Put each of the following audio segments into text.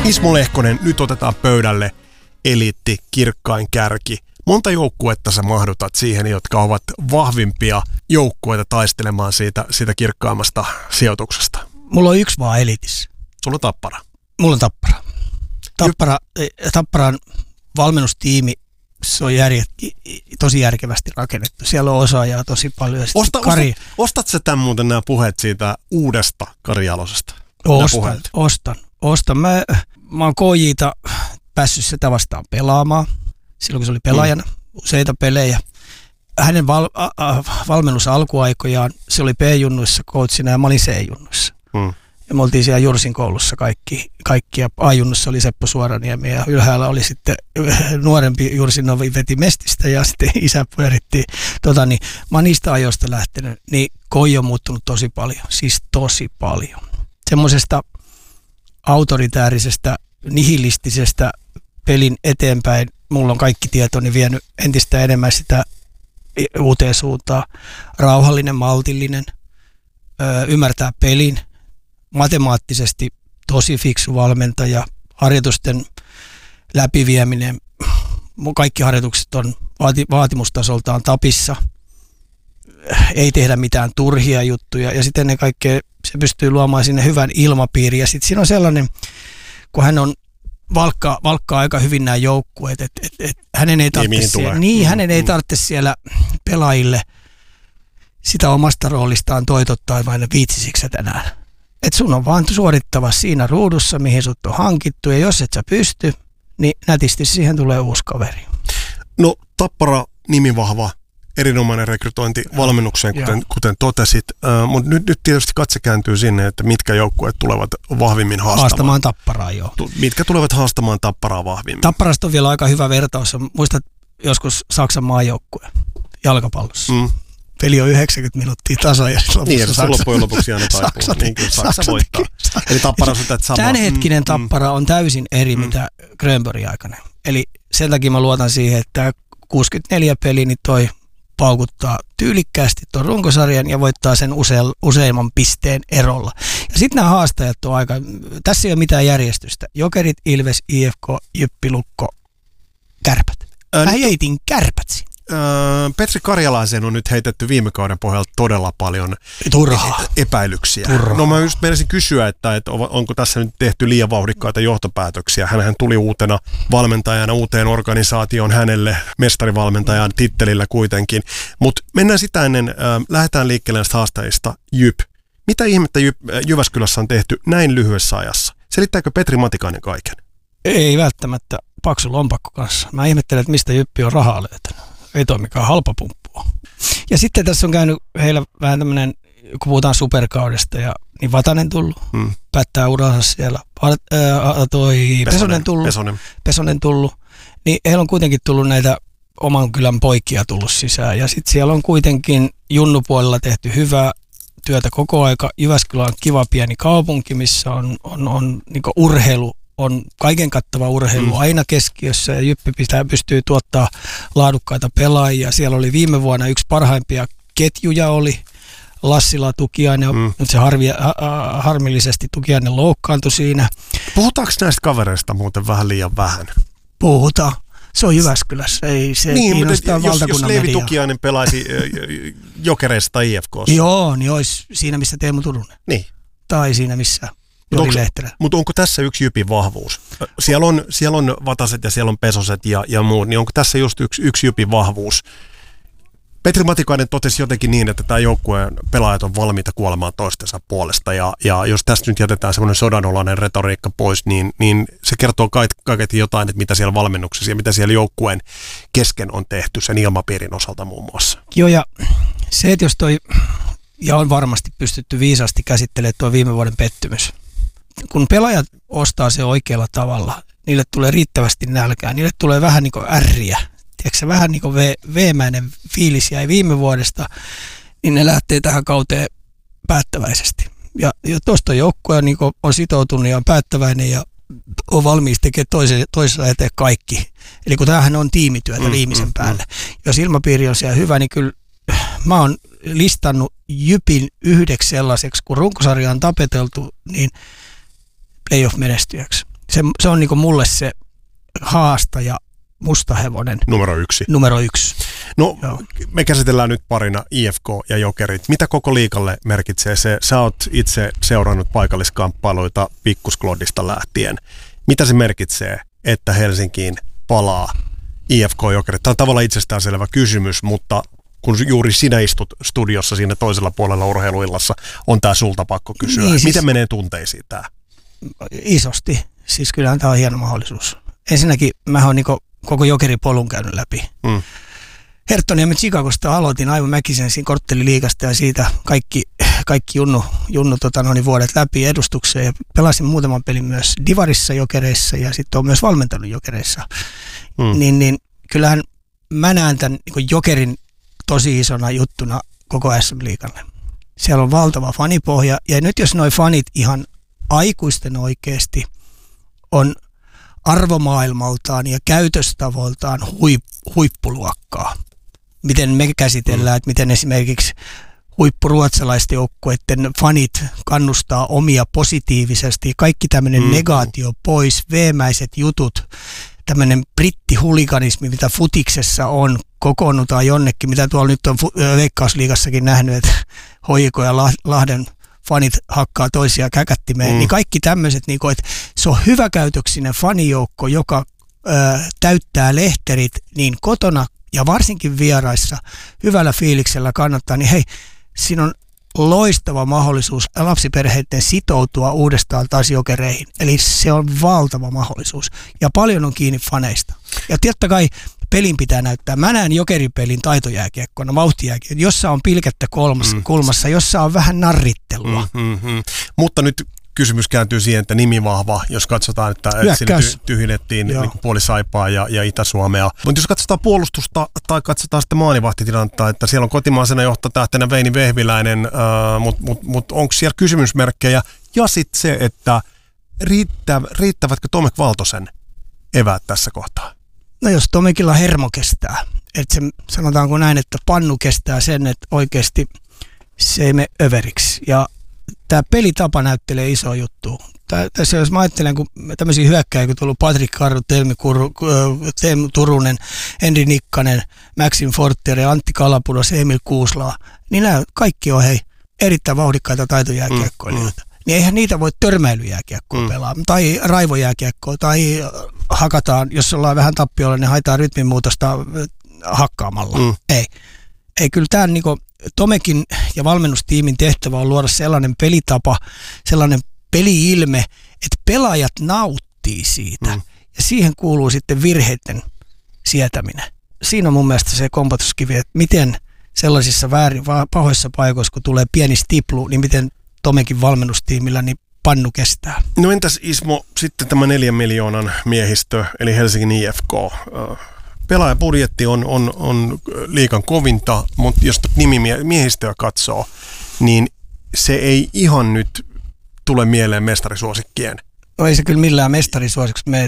Ismo Lehkonen, nyt otetaan pöydälle eliitti, kirkkain kärki. Monta joukkuetta sä mahdutat siihen, jotka ovat vahvimpia joukkueita taistelemaan siitä kirkkaimmasta sijoituksesta? Mulla on yksi vaan elitissä. Sulla on Tappara. Mulla on Tappara. Tapparan valmennustiimi, se on tosi järkevästi rakennettu. Siellä on osaajaa tosi paljon. Ostat sä tämän muuten nämä puheet siitä uudesta Kari Jalosesta? Ostan. Mä oon KJ:ta päässyt sitä vastaan pelaamaan, silloin kun se oli pelaajana, useita pelejä. Hänen valmennus alkuaikojaan, se oli B-junnuissa coachina ja mä olin C-junnuissa. Ja me oltiin siellä Jursin koulussa kaikki ja A-junnussa oli Seppo Suoraniemi ja ylhäällä oli sitten nuorempi Jursinovi veti mestistä ja sitten isä pyöritti. Mä oon niistä ajoista lähtenyt, niin KJ on muuttunut tosi paljon, siis tosi paljon. Semmoisesta autoritäärisestä, nihilistisestä pelin eteenpäin. Mulla on kaikki tietoni vienyt entistä enemmän sitä uuteen suuntaan. Rauhallinen, maltillinen, ymmärtää pelin, matemaattisesti tosi fiksu valmentaja, harjoitusten läpivieminen. Kaikki harjoitukset on vaatimustasoltaan tapissa. Ei tehdä mitään turhia juttuja ja sitten ennen kaikkea se pystyy luomaan sinne hyvän ilmapiirin ja sitten siinä on sellainen, kun hän on valkkaa aika hyvin nämä joukkueet, että hänen ei tarvitse siellä pelaajille sitä omasta roolistaan toitottaa vain viitsisikö tänään. Että sun on vaan suorittava siinä ruudussa, mihin sut on hankittu ja jos et sä pysty, niin nätisti siihen tulee uusi kaveri. No Tappara nimivahva. Erinomainen rekrytointi valmennukseen, kuten totesit, mutta nyt tietysti katse kääntyy sinne, että mitkä joukkueet tulevat vahvimmin haastamaan Tapparaa, joo. Mitkä tulevat haastamaan Tapparaa vahvimmin? Tapparasta on vielä aika hyvä vertaus. Muistat joskus Saksan maajoukkue jalkapallossa. Peli on 90 minuuttia tasan ja loppujen lopuksi aina taipuu. Saksa voittaa. Eli Tappara on sitä samaa. Tämänhetkinen Tappara on täysin eri mitä Grönbergin aikana. Eli sen takia mä luotan siihen, että 64 peli, niin toi paukuttaa tyylikkäästi tuon runkosarjan ja voittaa sen useimman pisteen erolla. Ja sitten nämä haastajat on tässä ei ole mitään järjestystä. Jokerit, Ilves, IFK, Jyppi, Lukko, Kärpät. Mä heitin Kärpät sinne. Petri Karjalaiseen on nyt heitetty viime kauden pohjalta todella paljon epäilyksiä. No mä just menisin kysyä, että onko tässä nyt tehty liian vauhdikkaita johtopäätöksiä. Hänhän tuli uutena valmentajana uuteen organisaatioon hänelle mestarivalmentajan tittelillä kuitenkin. Mutta mennään sitä ennen, lähdetään liikkeelle näistä haastajista. Jyp. Mitä ihmettä Jyväskylässä on tehty näin lyhyessä ajassa? Selittääkö Petri Matikainen kaiken? Ei välttämättä paksu lompakko kanssa. Mä ihmettelen, että mistä Jyppi on rahaa löytänyt. Ei toi mikään halpapumppua. Ja sitten tässä on käynyt heillä vähän tämmöinen, kun puhutaan superkaudesta, niin Vatanen tullut, päättää uransa siellä, Pesonen tullut, niin heillä on kuitenkin tullut näitä oman kylän poikia tullut sisään. Ja sitten siellä on kuitenkin junnupuolella tehty hyvää työtä koko aika. Jyväskylä on kiva pieni kaupunki, missä on niin kuin urheilu, on kaiken kattava urheilu aina keskiössä ja Jyppi pystyy tuottaa laadukkaita pelaajia. Siellä oli viime vuonna yksi parhaimpia ketjuja oli Lassila Tukiainen, nyt se harmillisesti Tukiainen loukkaantui siinä. Puhutaanko näistä kavereista muuten vähän liian vähän? Puhutaan. Se on Jyväskylässä, ei se kiinnostaa valtakunnan mediaa. Jos Leevi Tukiainen pelaisi Jokereissa tai IFK:ssa. Joo, niin olisi siinä missä Teemu Turunen. Niin. Tai siinä missä Mutta onko tässä yksi Jypin vahvuus? Siellä on Vataset ja siellä on Pesoset ja muut, niin onko tässä just yksi Jypin vahvuus? Petri Matikainen totesi jotenkin niin, että tämä joukkueen pelaajat on valmiita kuolemaan toistensa puolesta ja jos tästä nyt jätetään semmoinen sodanolainen retoriikka pois, niin se kertoo kaiketi jotain, että mitä siellä valmennuksessa ja mitä siellä joukkueen kesken on tehty sen ilmapiirin osalta muun muassa. Joo, ja se, että jos ja on varmasti pystytty viisaasti käsittelemään tuo viime vuoden pettymys. Kun pelaajat ostaa se oikealla tavalla, niille tulee riittävästi nälkää, niille tulee vähän niin kuin ärriä. Tiedätkö, vähän niin kuin veemäinen fiilis jäi viime vuodesta, niin ne lähtee tähän kauteen päättäväisesti. Ja tuosta joukkue niin on sitoutunut ja on päättäväinen ja on valmis tekemään toisella eteen kaikki. Eli kun tämähän on tiimityötä viimeisen päälle. Jos ilmapiiri on siellä hyvä, niin kyllä mä oon listannut Jypin yhdeksi sellaiseksi, kun runkosarja on tapeteltu, niin playoff-menestyjäksi. Se on niinku mulle se haastaja, mustahevonen. Numero yksi. No, me käsitellään nyt parina IFK ja Jokerit. Mitä koko liikalle merkitsee se? Sä oot itse seurannut paikalliskamppailuita Pikkusklodista lähtien. Mitä se merkitsee, että Helsinkiin palaa IFK-Jokerit? Tämä on tavallaan itsestäänselvä kysymys, mutta kun juuri sinä istut studiossa siinä toisella puolella urheiluillassa, on tämä sulta pakko kysyä. Niin, siis, miten menee tunteisiin tämä? Isosti. Siis kyllähän tämä on hieno mahdollisuus. Ensinnäkin mä oon niinku koko Jokeripolun käynyt läpi. Herttoniemi Chicagosta aloitin aivan mäkisen siinä kortteliliigasta ja siitä kaikki junnu vuodet läpi edustukseen ja pelasin muutaman pelin myös Divarissa Jokereissa ja sitten on myös valmentanut Jokereissa. Niin kyllähän mä näen tämän niin Jokerin tosi isona juttuna koko SM-liigalle. Siellä on valtava fanipohja ja nyt jos noi fanit ihan aikuisten oikeasti on arvomaailmaltaan ja käytöstavoiltaan huippuluokkaa. Miten me käsitellään, että miten esimerkiksi huippuruotsalaisten joukkueiden fanit kannustaa omia positiivisesti. Kaikki tämmöinen negaatio pois, veemäiset jutut, tämmöinen brittihuliganismi, mitä futiksessa on, kokoonnutaan jonnekin, mitä tuolla nyt on Veikkausliigassakin nähnyt, että HJK ja Lahden fanit hakkaa toisia käkättimeen, niin kaikki tämmöiset, niin että se on hyväkäytöksinen fanijoukko, joka täyttää lehterit niin kotona ja varsinkin vieraissa hyvällä fiiliksellä kannattaa, niin hei, siinä on loistava mahdollisuus lapsiperheiden sitoutua uudestaan taas Jokereihin. Eli se on valtava mahdollisuus. Ja paljon on kiinni faneista. Ja totta kai pelin pitää näyttää. Mä näen Jokeripelin taitojääkiekkona, vauhtijääkiekkona, jossa on pilkettä kulmassa, jossa on vähän narrittelua. Mutta nyt kysymys kääntyy siihen, että nimivahva, jos katsotaan, että sillä tyhjennettiin niin puoli Saipaa ja Itä-Suomea. Mutta jos katsotaan puolustusta tai katsotaan sitten maalivahtitilannetta, että siellä on kotimaisena johtotähtenä Veini Vehviläinen, mutta onko siellä kysymysmerkkejä? Ja sitten se, että riittävätkö Tomek Valtosen eväät tässä kohtaa? No jos Tomekilla hermo kestää, että se, sanotaanko näin, että pannu kestää sen, että oikeasti se ei mene överiksi. Ja tämä pelitapa näyttelee iso juttu. Tässä jos mä ajattelen, kun tämmöisiä hyökkäjiä, kun tullut Patrik Karru, Teemu Turunen, Henri Nikkanen, Maxim Fortier ja Antti Kalapudos, Emil Kuuslaa, niin nämä kaikki on erittäin vauhdikkaita taitojääkiekkoilijoita. Niin eihän niitä voi törmäilyjääkiekkoa pelaa, tai raivojääkiekkoa, tai hakataan, jos ollaan vähän tappiolla, niin haetaan rytminmuutosta hakkaamalla. Ei, kyllä tämä niinku Tomekin ja valmennustiimin tehtävä on luoda sellainen pelitapa, sellainen peli-ilme, että pelaajat nauttii siitä. Ja siihen kuuluu sitten virheiden sietäminen. Siinä on mun mielestä se kompatuskivi, että miten sellaisissa pahoissa paikoissa, kun tulee pieni stiplu, niin miten Tomekin valmennustiimillä niin pannu kestää. No entäs Ismo, sitten tämä 4 miljoonan miehistö, eli Helsingin IFK. Pelaajabudjetti on liigan kovinta, mutta jos miehistöä katsoo, niin se ei ihan nyt tule mieleen mestarisuosikkien. No ei se kyllä millään mestarisuosiksi mene.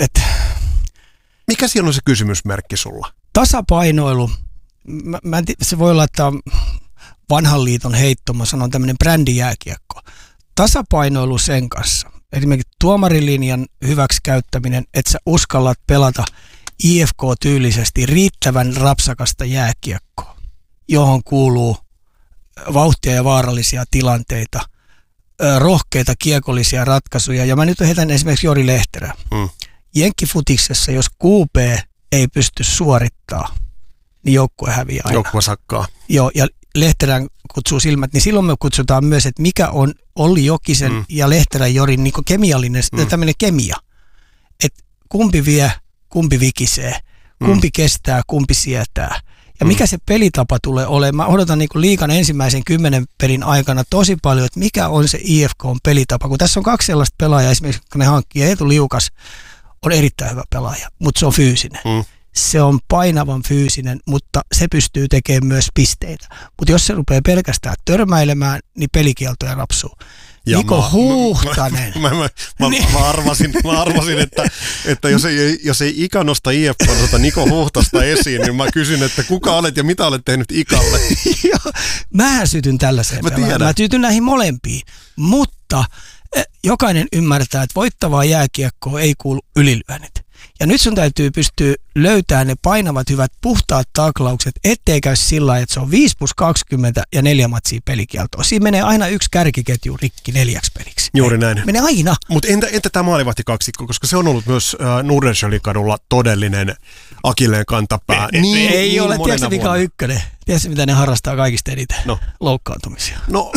Mikä siellä on se kysymysmerkki sulla? Tasapainoilu. Se voi olla, että vanhan liiton heitto, mä sanon tämmöinen brändijääkiekko. Tasapainoilu sen kanssa. Esimerkiksi tuomarilinjan hyväksikäyttäminen, että sä uskallat pelata IFK-tyylisesti riittävän rapsakasta jääkiekkoa, johon kuuluu vauhtia ja vaarallisia tilanteita, rohkeita kiekollisia ratkaisuja. Ja mä nyt heitän esimerkiksi Jori Lehterä. Jenkkifutiksessa, jos QP ei pysty suorittaa, niin joukkue häviää aina. Joukkue sakkaa. Joo, ja Lehterän kutsuu silmät, niin silloin me kutsutaan myös, että mikä on Olli Jokisen ja Lehterän Jorin niin kemiallinen, tämmöinen kemia. Että kumpi vie, kumpi vikisee, kumpi kestää, kumpi sietää. Ja mikä se pelitapa tulee olemaan. Mä odotan niin liigan ensimmäisen 10 pelin aikana tosi paljon, että mikä on se IFK:n pelitapa. Kun tässä on 2 sellaista pelaajaa, esimerkiksi kun ne hankkii, ja Eetu Liukas on erittäin hyvä pelaaja, mutta se on fyysinen. Se on painavan fyysinen, mutta se pystyy tekemään myös pisteitä. Mutta jos se rupeaa pelkästään törmäilemään, niin pelikieltoja rapsuu. Ja Niko Huhtanen. Mä arvasin, että jos ei Ika nosta IFK Niko Huhtasta esiin, niin mä kysyn, että kuka olet ja mitä olet tehnyt Ikalle. Mähän sytyn tällaiseen pelaan. Mä sytyn näihin molempiin, mutta jokainen ymmärtää, että voittavaa jääkiekkoa ei kuulu ylilyönnit. Ja nyt sun täytyy pystyä löytämään ne painavat, hyvät, puhtaat taklaukset, ettei käy sillä lailla, että se on 5+20 ja 4 matsia pelikieltoa. Siinä menee aina yksi kärkiketju rikki 4 peliksi. Juuri näin. Menee aina. Mutta entä tämä maalivahtikaksikko, koska se on ollut myös Nordenskiöldin-kadulla todellinen akilleen kantapää. Ei ole, tiedätkö mikä on ykkönen? Tiedätkö mitä ne harrastaa kaikista eniten? No. Loukkaantumisia. No,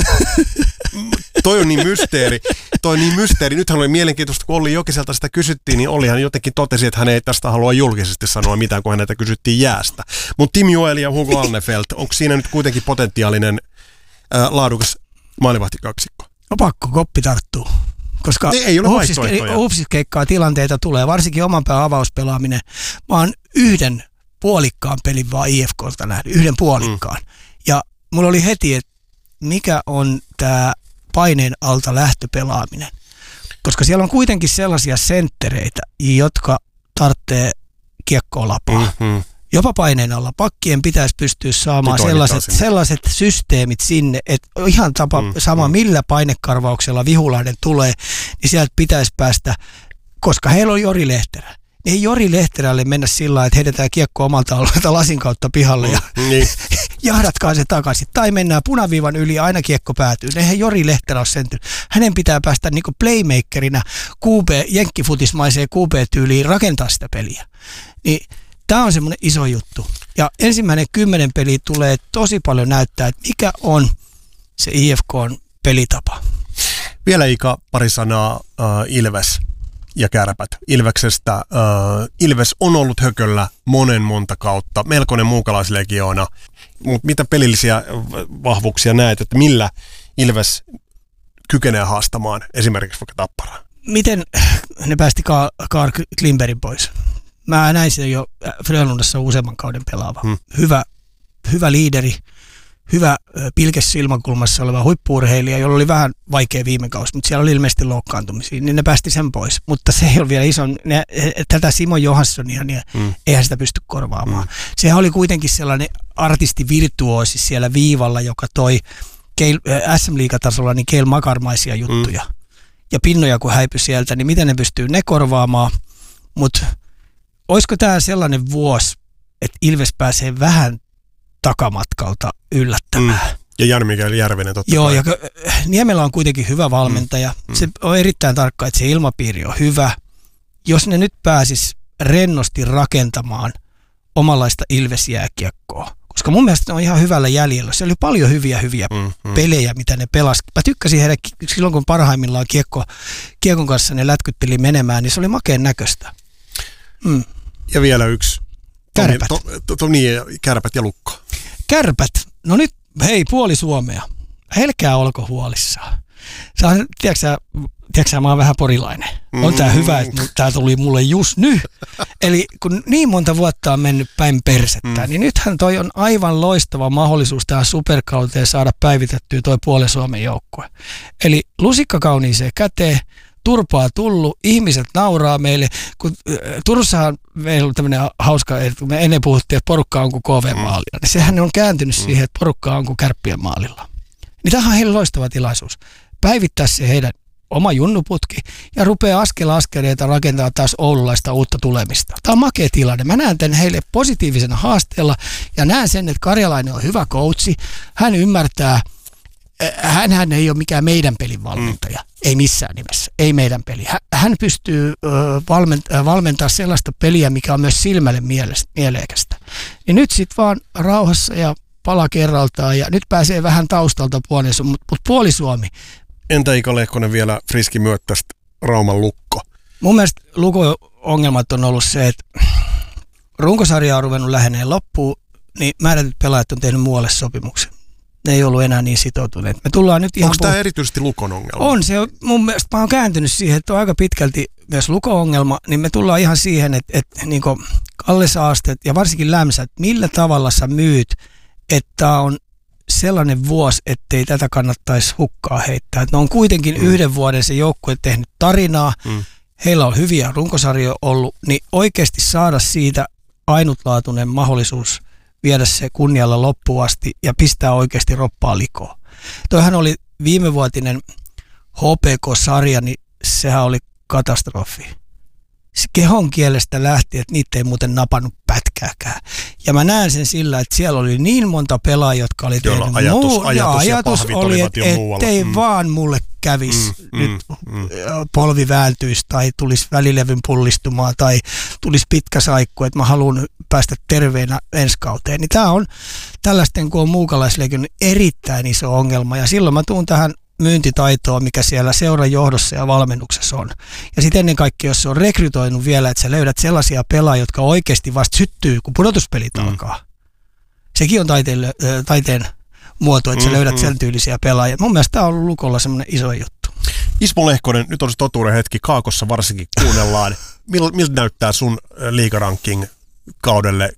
toi on niin mysteeri. Nythän oli mielenkiintoista, kun Olli Jokiselta sitä kysyttiin, niin Ollihan jotenkin totesi, että hän ei tästä halua julkisesti sanoa mitään, kun häneltä kysyttiin jäästä. Mutta Tim Joel ja Hugo Alnefelt, onko siinä nyt kuitenkin potentiaalinen laadukas maalivahtikaksikko? No pakko, koppi tarttuu. Koska ei ole vaihtoehtoja. Hupsiskeikkaa tilanteita tulee, varsinkin oman pään avauspelaaminen. Mä oon yhden puolikkaan pelin vaan IFK:lta nähnyt, yhden puolikkaan. Ja mulla oli heti, että mikä on tämä paineen alta lähtöpelaaminen. Koska siellä on kuitenkin sellaisia senttereitä, jotka tarvitsee kiekkoa lapaa. Jopa paineen alla. Pakkien pitäisi pystyä saamaan sellaiset systeemit sinne, että ihan sama millä painekarvauksella Vihulainen tulee, niin sieltä pitäisi päästä, koska heillä on Jori Lehterä. Ei Jori Lehterälle mennä sillä lailla, että heitetään kiekko omalta alueelta lasin kautta pihalle ja jahdatkaa se takaisin. Tai mennään punaviivan yli, aina kiekko päätyy. Eihän Jori Lehterä ole sentynyt. Hänen pitää päästä niin kuin playmakerina jenkkifutismaiseen QB-tyyliin rakentaa sitä peliä. Niin tämä on semmoinen iso juttu. Ja ensimmäinen 10 peliä tulee tosi paljon näyttää, että mikä on se IFK:n pelitapa. Vielä Ika pari sanaa Ilves ja Kärpät. Ilveksestä. Ilves on ollut hököllä monta kautta. Melkoinen muukalaislegioona. Mutta mitä pelillisiä vahvuuksia näet, että millä Ilves kykenee haastamaan esimerkiksi vaikka Tapparaa? Miten ne päästi Carl Klimberin pois? Mä näin sen jo Frölundassa useamman kauden pelaava. Hyvä liideri, hyvä pilkes silmäkulmassa oleva huippu-urheilija, jolla oli vähän vaikea viime kausi, mutta siellä oli ilmeisesti loukkaantumisia, niin ne päästi sen pois. Mutta se ei ole vielä tätä Simon Johanssonia, niin eihän sitä pysty korvaamaan. Sehän oli kuitenkin sellainen artistivirtuoosi siellä viivalla, joka toi SM-liigatasolla niin Keil Makarmaisia juttuja. Ja pinnoja kun häipyi sieltä, niin miten ne pystyy ne korvaamaan, mutta olisiko tämä sellainen vuosi, että Ilves pääsee vähän takamatkalta yllättämään? Ja Jan-Mikael Järvinen totta Joo, kai. ja Niemellä on kuitenkin hyvä valmentaja. Se on erittäin tarkka, että se ilmapiiri on hyvä. Jos ne nyt pääsis rennosti rakentamaan omanlaista Ilves-jääkiekkoa, koska mun mielestä ne on ihan hyvällä jäljellä. Se oli paljon hyviä pelejä, mitä ne pelasi. Mä tykkäsin heidän silloin, kun parhaimmillaan kiekon kanssa ne lätkytteli menemään, niin se oli makeen näköistä. Ja vielä yksi. Kärpät. Kärpät ja Lukko. Kärpät. No nyt, hei, puoli Suomea. Älkää olko huolissaan. Tiedätkö mä oon vähän porilainen. On tää hyvä, että tää tuli mulle just nyt. Eli kun niin monta vuotta on mennyt päin persettä, niin nythän toi on aivan loistava mahdollisuus tähän superkauteen saada päivitettyä toi puolen Suomen joukkue. Eli lusikka kauniiseen käteen. Turpaa tullut, ihmiset nauraa meille, kun Turussahan meillä on tämmöinen hauska, että me ennen puhuttiin, että porukka on kuin KV-maalilla, niin sehän on kääntynyt siihen, että porukka on kuin Kärppien maalilla. Niin tämähän on heille loistava tilaisuus. Päivittää se heidän oma junnuputki ja rupeaa askeleita rakentaa taas oululaista uutta tulemista. Tämä on makea tilanne. Mä näen tämän heille positiivisena haasteella ja näen sen, että Karjalainen on hyvä coachi. Hän ymmärtää, hän ei ole mikään meidän pelin valmentaja. Ei missään nimessä. Ei meidän peli. Hän pystyy valmentamaan sellaista peliä, mikä on myös silmälle mielekästä. Ja nyt sitten vaan rauhassa ja pala kerraltaan. Ja nyt pääsee vähän taustalta mutta puoli Suomi. Entä Ika Lehkonen vielä Friski Myöttästä Rauman Lukko? Mun mielestä Lukko-ongelmat on ollut se, että runkosarja on ruvennut läheneen loppuun, niin määrätyt pelaajat on tehnyt muualle sopimuksen. Ne ei ollut enää niin sitoutuneet. Me tullaan nyt ihan onko tämä erityisesti Lukon ongelma? On. Se on, mun mielestä mä oon kääntynyt siihen, että on aika pitkälti myös Lukon-ongelma, niin me tullaan ihan siihen, että niin kuin Kalle Saastet ja varsinkin Lämsä, että millä tavalla sä myyt, että on sellainen vuosi, ettei tätä kannattaisi hukkaa heittää. Että ne on kuitenkin yhden vuoden se joukkue tehnyt tarinaa, heillä on hyviä runkosarjoja ollut, niin oikeasti saada siitä ainutlaatuinen mahdollisuus viedä se kunnialla loppuun asti ja pistää oikeasti roppaa likoon. Toihan oli viimevuotinen HPK-sarja, niin sehän oli katastrofi. Kehon kielestä lähti, että niitä ei muuten napannut pätkääkään. Ja mä näen sen sillä, että siellä oli niin monta pelaajia, jotka oli tehnyt ajatus oli, että ei vaan mulle kävisi nyt polvi vääntyisi tai tulisi välilevyn pullistumaan tai tulisi pitkä saikku, että mä haluan päästä terveenä ensi kauteen. Niin tää on tällaisten, kun on muukalaisleikon, erittäin iso ongelma. Ja silloin mä tuun tähän myyntitaitoa, mikä siellä seuran johdossa ja valmennuksessa on. Ja sitten ennen kaikkea, jos se on rekrytoinut vielä, että sä löydät sellaisia pelaajia, jotka oikeasti vasta syttyy, kun pudotuspelit alkaa. Sekin on taiteen muoto, että sä löydät sen tyylisiä pelaajia. Mun mielestä tämä on ollut Lukolla semmoinen iso juttu. Ismo Lehkonen, nyt on se totuuden hetki. Kaakossa varsinkin kuunnellaan. Miltä näyttää sun liigaranking kaudelle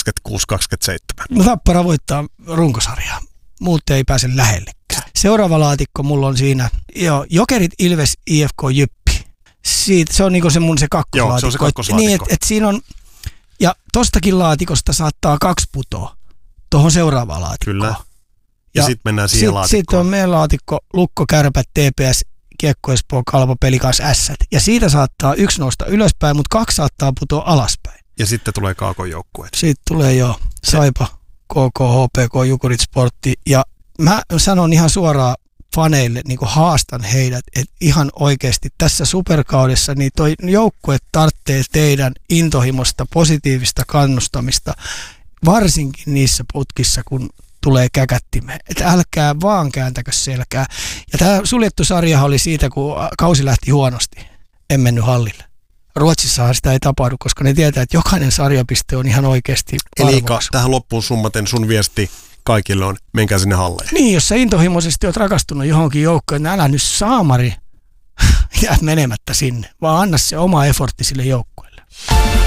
26-27? No Tappara voittaa runkosarjaa. Muut ei pääse lähellekään. Seuraava laatikko mulla on siinä, Jokerit, Ilves, IFK, Jyppi. Se on niinku se mun se kakkoslaatikko. Joo, se on se kakkoslaatikko. Niin, et siinä on, ja tostakin laatikosta saattaa 2 putoa tuohon seuraavaan laatikkoon. Kyllä. Ja sitten mennään siihen laatikkoon. Sitten on meidän laatikko, Lukko, Kärpät, TPS, Kiekko, Espoo, Kalpa, Pelikans, Ässät. Ja siitä saattaa 1 nousta ylöspäin, mutta 2 saattaa putoa alaspäin. Ja sitten tulee Kaakon joukkueet. Sitten tulee Saipa, KK, HPK, Jukurit, Sportti. Ja mä sanon ihan suoraan faneille, niin kuin haastan heidät, että ihan oikeasti tässä superkaudessa niin toi joukkue tarvitsee teidän intohimosta, positiivista kannustamista, varsinkin niissä putkissa, kun tulee käkättimeen. Että älkää vaan kääntäkö selkää. Ja tämä suljettu sarjahan oli siitä, kun kausi lähti huonosti. En mennyt hallille. Ruotsissahan sitä ei tapahdu, koska ne tietää, että jokainen sarjapiste on ihan oikeasti arvokas. Eli tähän loppuun summaten sun viesti kaikille on, menkää sinne halleen. Niin, jos sä intohimoisesti oot rakastunut johonkin joukkoon, niin älä nyt saamari jää menemättä sinne, vaan anna se oma effortti sille joukkueelle.